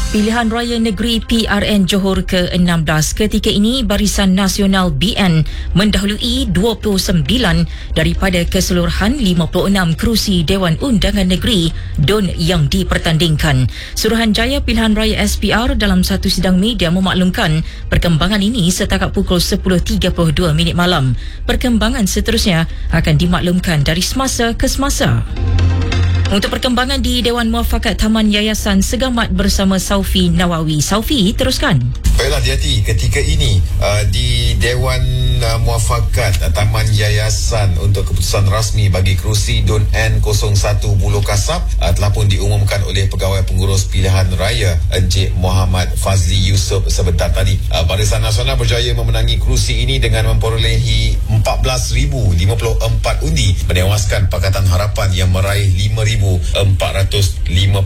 Pilihan Raya Negeri PRN Johor ke-16 ketika ini Barisan Nasional BN mendahului 29 daripada keseluruhan 56 kerusi Dewan Undangan Negeri DUN yang dipertandingkan. Suruhanjaya Pilihan Raya SPR dalam satu sidang media memaklumkan perkembangan ini setakat pukul 10.32 malam. Perkembangan seterusnya akan dimaklumkan dari semasa ke semasa. Untuk perkembangan di Dewan Muafakat Taman Yayasan Segamat bersama Saufi Nawawi. Saufi, teruskan. Baiklah, Diati, ketika ini di Dewan Muafakat Taman Yayasan untuk keputusan rasmi bagi kerusi DUN N01 Buloh Kasab telah pun diumumkan oleh Pegawai Pengurus Pilihan Raya Encik Muhammad Fazli Yusof sebentar tadi. Barisan Nasional berjaya memenangi kerusi ini dengan memperolehi 14,054 undi, menewaskan Pakatan Harapan yang meraih 5,454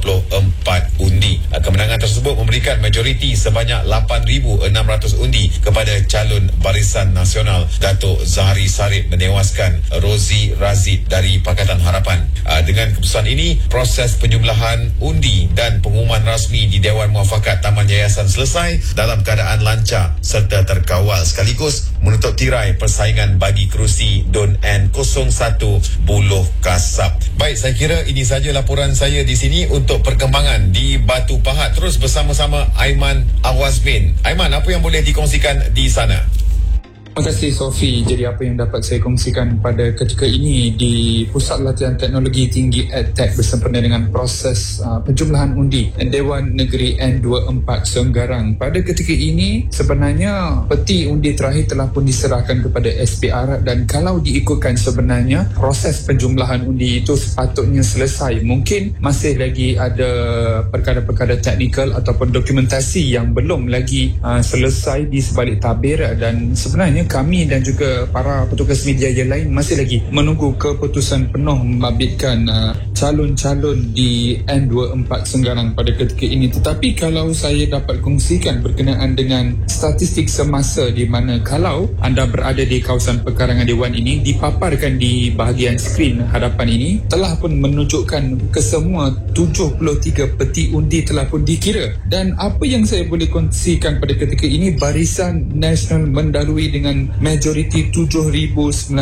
undi. Kemenangan tersebut memberikan majoriti sebanyak 8,600 undi kepada calon Barisan Nasional Datuk Zahari Sarip menewaskan Rozi Razid dari Pakatan Harapan. Dengan keputusan ini, proses penjumlahan undi dan pengumuman rasmi di Dewan Muafakat Taman Yayasan selesai dalam keadaan lancar serta terkawal, sekaligus menutup tirai persaingan bagi kerusi DUN N01 Buloh Kasab. Baik, saya kira ini saja laporan saya di sini untuk perkembangan di Batu Pahat. Terus bersama-sama Aiman Awazmin. Aiman, apa yang boleh dikongsikan di sana? Terima kasih, Sofi. Jadi apa yang dapat saya kongsikan pada ketika ini di Pusat Latihan Teknologi Tinggi EdTech bersempena dengan proses penjumlahan undi Dewan Negeri N24 Senggarang. Pada ketika ini sebenarnya peti undi terakhir telah pun diserahkan kepada SPR, dan kalau diikutkan sebenarnya proses penjumlahan undi itu sepatutnya selesai. Mungkin masih lagi ada perkara-perkara teknikal ataupun dokumentasi yang belum lagi selesai di sebalik tabir, dan sebenarnya kami dan juga para petugas media yang lain masih lagi menunggu keputusan penuh membabitkan calon-calon di N24 Senggarang pada ketika ini. Tetapi kalau saya dapat kongsikan berkenaan dengan statistik semasa, di mana kalau anda berada di kawasan perkarangan Dewan ini, dipaparkan di bahagian skrin hadapan ini telah pun menunjukkan kesemua 73 peti undi telah pun dikira. Dan apa yang saya boleh kongsikan pada ketika ini, Barisan Nasional mendahului dengan majoriti 7,916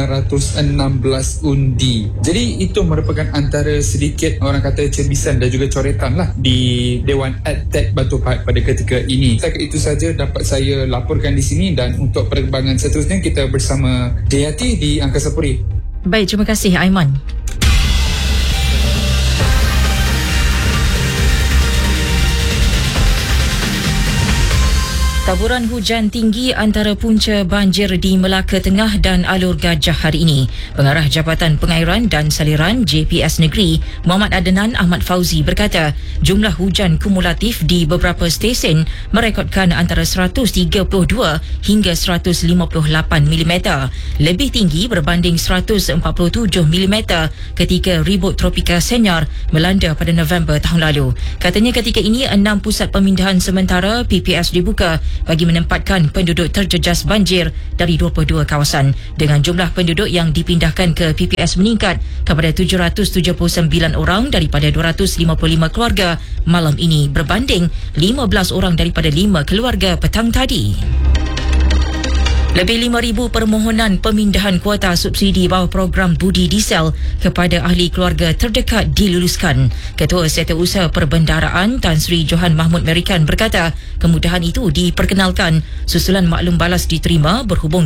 undi. Jadi itu merupakan antara sedikit orang kata cebisan dan juga coretan lah di Dewan EdTech Batu Pahat pada ketika ini. Setakat itu saja dapat saya laporkan di sini, dan untuk perkembangan seterusnya kita bersama Jayati di Angkasa Puri. Baik, terima kasih Aiman. Taburan hujan tinggi antara punca banjir di Melaka Tengah dan Alur Gajah hari ini. Pengarah Jabatan Pengairan dan Saliran JPS Negeri, Muhammad Adnan Ahmad Fauzi berkata, jumlah hujan kumulatif di beberapa stesen merekodkan antara 132 hingga 158 mm, lebih tinggi berbanding 147 mm ketika ribut tropika Senyar melanda pada November tahun lalu. Katanya ketika ini 6 pusat pemindahan sementara PPS dibuka bagi menempatkan penduduk terjejas banjir dari 22 kawasan, dengan jumlah penduduk yang dipindahkan ke PPS meningkat kepada 779 orang daripada 255 keluarga malam ini, berbanding 15 orang daripada 5 keluarga petang tadi. Lebih 5,000 permohonan pemindahan kuota subsidi bawah program budi diesel kepada ahli keluarga terdekat diluluskan. Ketua Setiausaha Perbendaharaan Tan Sri Johan Mahmud Merikan berkata, kemudahan itu diperkenalkan susulan maklum balas diterima berhubung